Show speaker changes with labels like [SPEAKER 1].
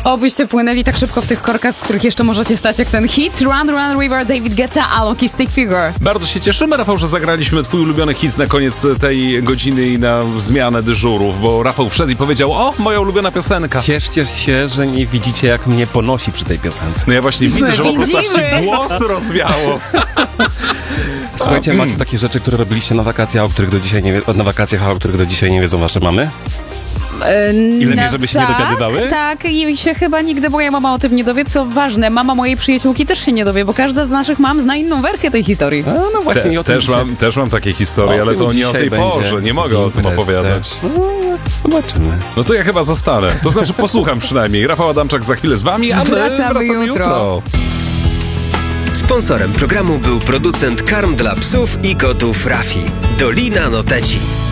[SPEAKER 1] Obyście płynęli tak szybko w tych korkach, w których jeszcze możecie stać jak ten hit. Run, Run, River, David Guetta, Alok Stick Figure.
[SPEAKER 2] Bardzo się cieszymy, Rafał, że zagraliśmy twój ulubiony hit na koniec tej godziny i na zmianę dyżurów, bo Rafał wszedł i powiedział: o, moja ulubiona piosenka.
[SPEAKER 3] Cieszcie się, że nie widzicie, jak mnie ponosi przy tej piosence.
[SPEAKER 2] No ja właśnie widzę, że po prostu aż
[SPEAKER 1] widzimy.
[SPEAKER 2] ci włosy rozwiało.
[SPEAKER 3] Słuchajcie, macie takie rzeczy, które robiliście na wakacjach, o których do dzisiaj nie wiedzą wasze mamy? Ile wie, żeby się nie dowiadywały?
[SPEAKER 1] Tak, i się chyba nigdy moja mama o tym nie dowie. Co ważne, mama mojej przyjaciółki też się nie dowie, bo każda z naszych mam zna inną wersję tej historii.
[SPEAKER 3] No właśnie, i o tym
[SPEAKER 2] Też mam takie historie, ale to nie o tej porze. Nie mogę o tym opowiadać.
[SPEAKER 3] Zobaczymy.
[SPEAKER 2] No to ja chyba zostanę. To znaczy posłucham przynajmniej. Rafał Adamczak za chwilę z wami, a my
[SPEAKER 1] Wracamy
[SPEAKER 2] jutro.
[SPEAKER 4] Sponsorem programu był producent karm dla psów i kotów Rafi. Dolina Noteci.